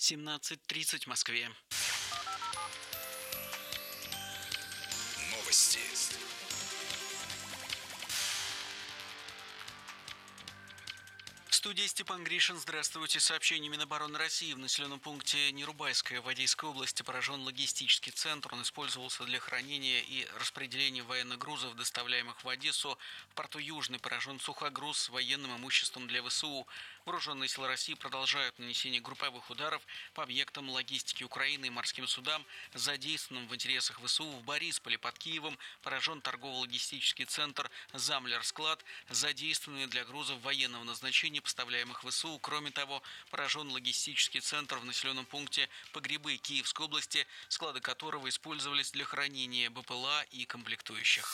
17:30 в Москве. Новости. В студии Степан Гришин. Здравствуйте. Сообщение Минобороны России: в населенном пункте Нерубайское в Одесской области поражен логистический центр. Он использовался для хранения и распределения военных грузов, доставляемых в Одессу. В порту Южный поражен сухогруз с военным имуществом для ВСУ. Вооруженные силы России продолжают нанесение групповых ударов по объектам логистики Украины и морским судам, задействованным в интересах ВСУ. В Борисполе под Киевом поражен торгово-логистический центр «Замлер-склад», задействованный для грузов военного назначения, поставляемых в ВСУ. Кроме того, поражен логистический центр в населенном пункте Погребы Киевской области, склады которого использовались для хранения БПЛА и комплектующих.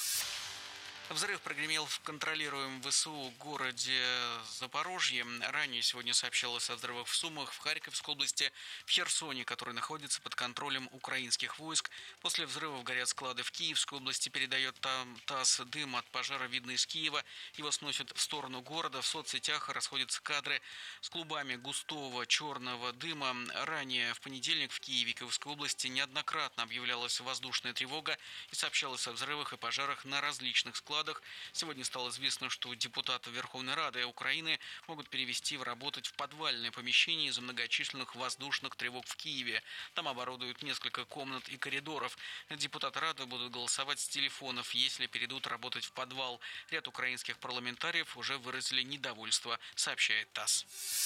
Взрыв прогремел в контролируемом ВСУ городе Запорожье. Ранее сегодня сообщалось о взрывах в Сумах, в Харьковской области, в Херсоне, который находится под контролем украинских войск. После взрывов горят склады в Киевской области, передает ТАСС. Дым от пожара видно из Киева. Его сносят в сторону города. В соцсетях расходятся кадры с клубами густого черного дыма. Ранее в понедельник в Киеве и Киевской области неоднократно объявлялась воздушная тревога и сообщалось о взрывах и пожарах на различных складах. Сегодня стало известно, что депутаты Верховной Рады Украины могут перевести работать в подвальное помещение из-за многочисленных воздушных тревог в Киеве. Там оборудуют несколько комнат и коридоров. Депутаты Рады будут голосовать с телефонов, если перейдут работать в подвал. Ряд украинских парламентариев уже выразили недовольство, сообщает ТАСС.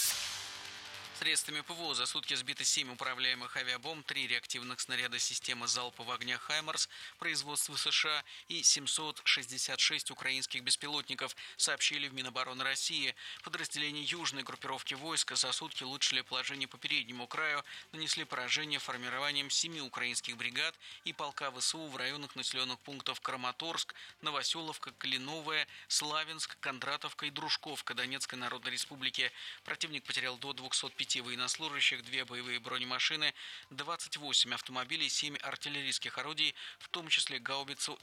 Средствами ПВО за сутки сбито 7 управляемых авиабомб, 3 реактивных снаряда системы залпового огня «Хаймарс» производства США и 766 украинских беспилотников, сообщили в Минобороны России. Подразделения южной группировки войск за сутки улучшили положение по переднему краю, нанесли поражение формированием 7 украинских бригад и полка ВСУ в районах населенных пунктов Краматорск, Новоселовка, Калиновая, Славянск, Кондратовка и Дружковка Донецкой Народной Республики. Противник потерял до 205 военнослужащих, 2 боевые бронемашины, 28 автомобилей, 7 артиллерийских орудий, в том числе гаубицу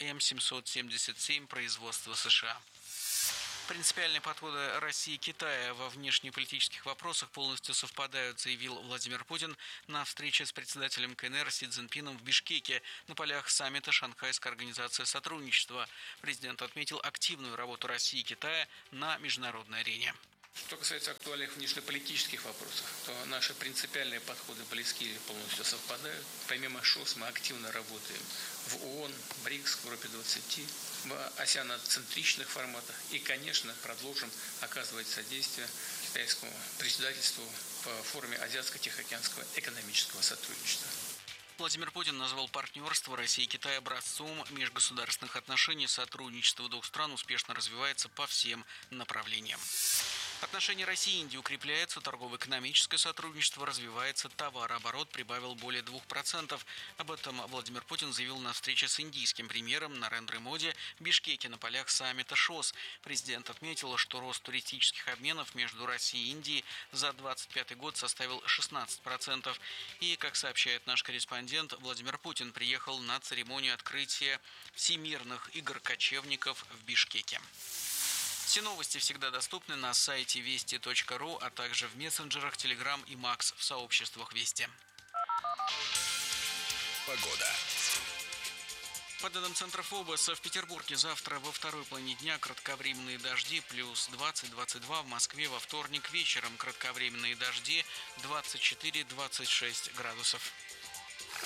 М777 производства США. Принципиальные подходы России и Китая во внешнеполитических вопросах полностью совпадают, заявил Владимир Путин на встрече с председателем КНР Си Цзиньпином в Бишкеке на полях саммита Шанхайской организации сотрудничества. Президент отметил активную работу России и Китая на международной арене. Что касается актуальных внешнеполитических вопросов, то наши принципиальные подходы близки или полностью совпадают. Помимо ШОС мы активно работаем в ООН, БРИКС, в Группе 20, в осяноцентричных форматах и, конечно, продолжим оказывать содействие китайскому председательству по форуме Азиатско-Тихоокеанского экономического сотрудничества. Владимир Путин назвал партнерство России и Китая образцом межгосударственных отношений. Сотрудничество двух стран успешно развивается по всем направлениям. Отношения России и Индии укрепляются, торгово-экономическое сотрудничество развивается, товарооборот прибавил более 2%. Об этом Владимир Путин заявил на встрече с индийским премьером Нарендра Моди в Бишкеке на полях саммита ШОС. Президент отметил, что рост туристических обменов между Россией и Индией за 2025 год составил 16%. И, как сообщает наш корреспондент, Владимир Путин приехал на церемонию открытия Всемирных игр кочевников в Бишкеке. Все новости всегда доступны на сайте вести.ру, а также в мессенджерах Telegram и Макс в сообществах Вести. Погода. По данным Центра ФОБОС, в Петербурге завтра во второй половине дня кратковременные дожди плюс 20-22, в Москве во вторник вечером кратковременные дожди 24-26 градусов.